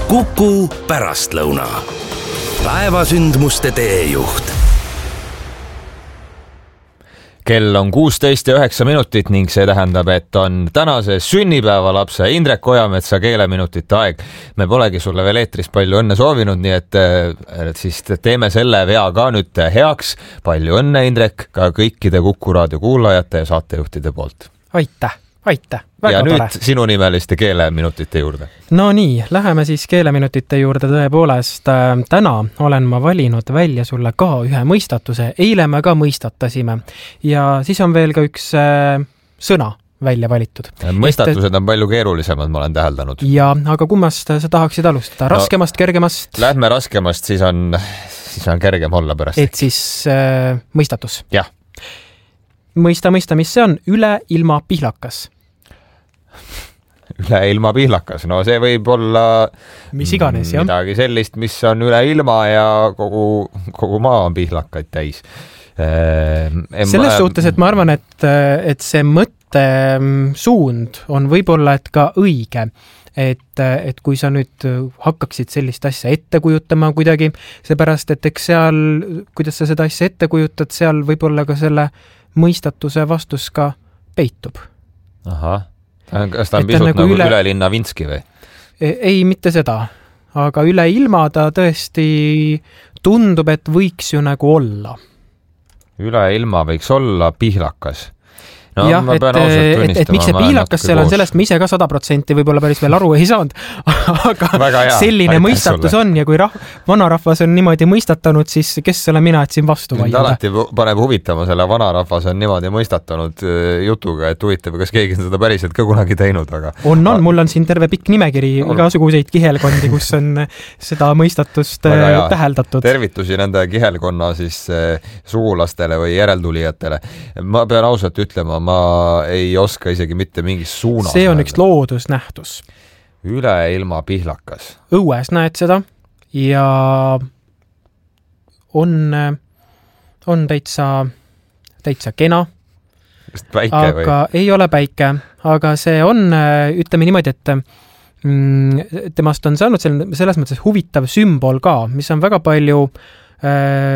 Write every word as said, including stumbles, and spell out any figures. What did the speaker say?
Kuku pärastlõuna. Päevasündmuste teejuht. Kell on kuusteist ja üheksa minutit ning see tähendab, et on tänase sünnipäevalapse Indrek Ojametsa keeleminutite aeg. Me polegi sulle veel eetris palju õnne soovinud, nii et, et siis teeme selle vea ka nüüd heaks. Palju õnne, Indrek, ka kõikide Kuku raadio kuulajate ja saatejuhtide poolt. Aitäh, aitäh. Väga ja tore. Nüüd sinu nimeliste keeleminutite juurde. No nii, läheme siis keeleminutite juurde tõepoolest. Täna olen ma valinud välja sulle ka ühe mõistatuse. Eile me ka mõistatasime. Ja siis on veel ka üks äh, sõna välja valitud. Mõistatused on palju keerulisemad, ma olen täheldanud. Ja, aga kummast sa tahaksid alustada? Raskemast, no, kergemast? Lähme raskemast, siis on, siis on kergem olla pärast. Et siis äh, mõistatus? Jah. Mõista, mõista, mis see on? Üle ilma pihlakas. Üle ilma pihlakas. No see võib olla mis iganes, jah. Midagi sellist, mis on üle ilma ja kogu, kogu maa on pihlakaid täis. Selles suhtes, et ma arvan, et, et see mõtte suund on võib-olla et ka õige. Et, et kui sa nüüd hakkaksid sellist asja ette kujutama kuidagi, seepärast, et eks seal, kuidas sa seda asja ette kujutad, seal võib-olla ka selle mõistatuse vastus ka peitub. Ahah. Kas ta on et pisut nagu, nagu üle... üle linna Vinski või? Ei, mitte seda. Aga üle ilma ta tõesti tundub, et võiks ju nagu olla. Üle ilma võiks olla pihlakas. No, jah, et, et, et miks see pihlakas seal on, sellest ma ise ka sada protsenti võib-olla päris veel aru ei saanud, aga hea, selline mõistatus sulle. On ja kui rah- vanarahvas on niimoodi mõistatanud, siis kes selle mina, et siin vastu vaidleda? Alati paneb huvitama selle vanarahvas on niimoodi mõistatanud jutuga, et huvitav, kas keegi on seda päriselt ka kunagi teinud, aga... On, on, mul on siin terve pikk nimekiri igasuguseid kihelkondi, kus on seda mõistatust täheldatud. Tervitusi nende kihelkonna siis sugulastele või järeltulijatele. Ma pean ausalt ütlema, ma ei oska isegi mitte mingis suunas. See on üks loodusnähtus. Üle ilma pihlakas. Õues näed seda ja on, on täitsa, täitsa kena. Päike aga või? Ei ole päike, aga see on, ütleme niimoodi, et mm, temast on saanud selles mõttes huvitav sümbol ka, mis on väga palju